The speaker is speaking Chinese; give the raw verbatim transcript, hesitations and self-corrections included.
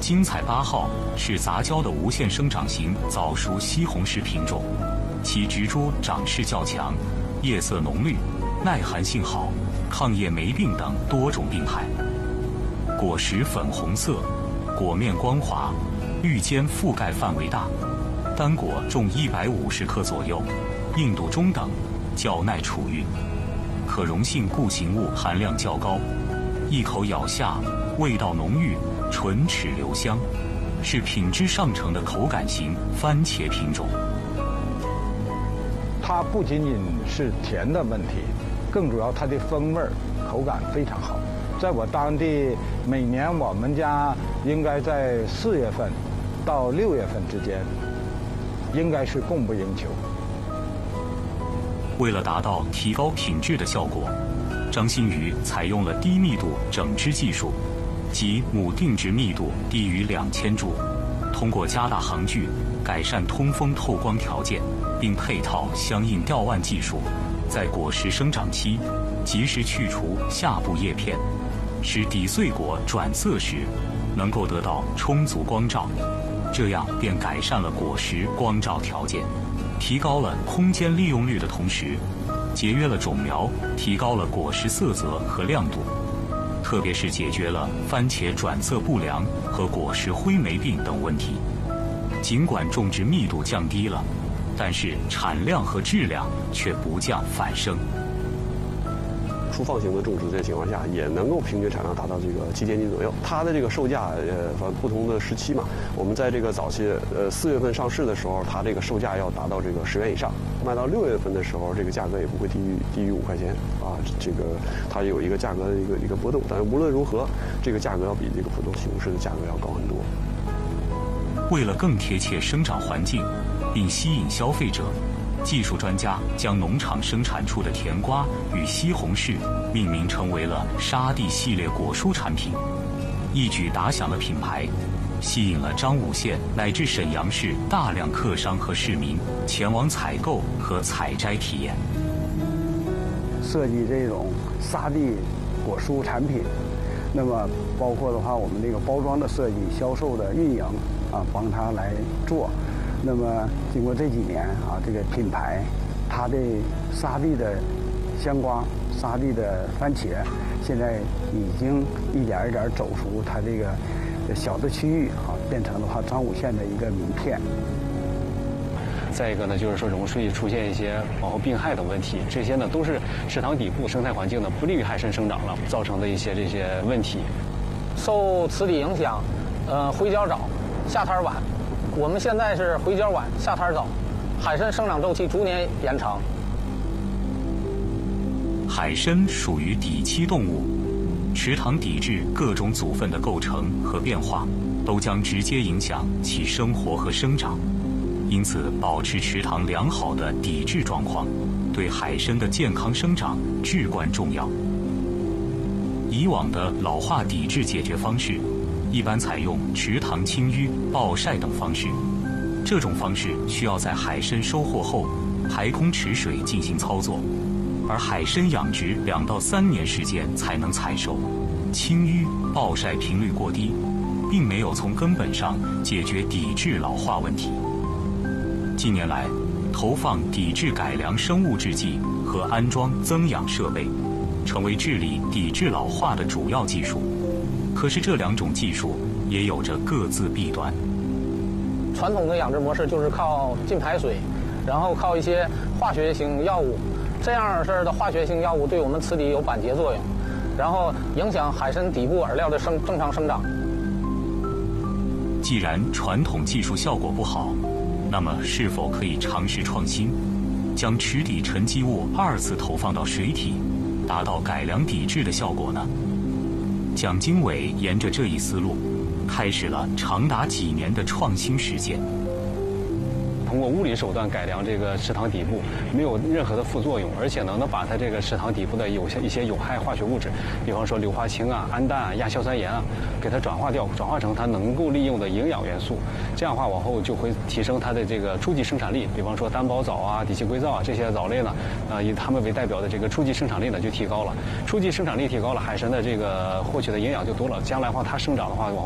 精彩八号是杂交的无限生长型早熟西红柿品种，其植株长势较强，叶色浓绿，耐寒性好，抗叶霉病等多种病害。果实粉红色，果面光滑，绿尖覆盖范围大，单果重一百五十克左右，硬度中等，较耐储运，可溶性固形物含量较高，一口咬下，味道浓郁，唇齿留香，是品质上乘的口感型番茄品种。 它不仅仅是甜的问题，更主要它的风味、口感非常好。在我当地，每年我们家应该在四月份到六月份之间，应该是供不应求。 为了达到提高品质的效果，张新宇采用了低密度整枝技术，即母定植密度低于两千株，通过加大行距，改善通风透光条件，并配套相应吊腕技术，在果实生长期及时去除下部叶片，使底穗果转色时能够得到充足光照，这样便改善了果实光照条件，提高了空间利用率的同时，节约了种苗，提高了果实色泽和亮度，特别是解决了番茄转色不良和果实灰霉病等问题。尽管种植密度降低了，但是产量和质量却不降反升。 粗放型的种植这情况下，也能够平均产量达到这个七千斤左右。它的这个售价，呃，反正不同的时期嘛，我们在这个早期，呃，四月份上市的时候，它这个售价要达到这个十元以上；卖到六月份的时候，这个价格也不会低于低于五块钱啊。这个它有一个价格的一个一个波动，但是无论如何，这个价格要比这个普通西红柿的价格要高很多。 为了更贴切生长环境，并吸引消费者，技术专家将农场生产出的甜瓜与西红柿命名成为了沙地系列果蔬产品，一举打响了品牌，吸引了彰武县乃至沈阳市大量客商和市民前往采购和采摘体验。 设计这种沙地果蔬产品，那么包括的话，我们这个包装的设计、销售的运营啊，帮他来做。那么经过这几年啊，这个品牌，它的沙地的香瓜、沙地的番茄，现在已经一点一点走出它这个小的区域啊，变成的话彰武县的一个名片。 再一个呢，就是说容易出现一些往后病害的问题，这些呢都是池塘底部生态环境呢不利于海参生长了造成的一些这些问题。 受池底影响，呃，回浇早，下摊晚。我们现在是回浇晚，下摊早，海参生长周期逐年延长。 海参属于底栖动物，池塘底质各种组分的构成和变化，都将直接影响其生活和生长。因此，保持池塘良好的底质状况，对海参的健康生长至关重要。以往的老化底质解决方式，一般采用池塘清淤、暴晒等方式，这种方式需要在海参收获后排空池水进行操作，而海参养殖两到三年时间才能采收，清淤、暴晒频率过低，并没有从根本上解决底质老化问题。近年来，投放底质改良生物制剂和安装增氧设备，成为治理底质老化的主要技术。可是这两种技术也有着各自弊端。 传统的养殖模式就是靠浸排水，然后靠一些化学性药物，这样式的化学性药物对我们池底有板结作用，然后影响海参底部饵料的生正常生长。 既然传统技术效果不好，那么是否可以尝试创新，将池底沉积物二次投放到水体，达到改良底质的效果呢？蒋经纬沿着这一思路，开始了长达几年的创新实践。 通过物理手段改良这个池塘底部，没有任何的副作用，而且呢，能把它这个池塘底部的有些一些有害化学物质，比方说硫化氢啊、氨氮啊、亚硝酸盐啊，给它转化掉，转化成它能够利用的营养元素。这样的话，往后就会提升它的这个初级生产力。比方说单胞藻啊、底栖硅藻啊这些藻类呢，啊、呃，以它们为代表的这个初级生产力呢就提高了。初级生产力提高了，海参的这个获取的营养就多了。将来的话，它生长的话，往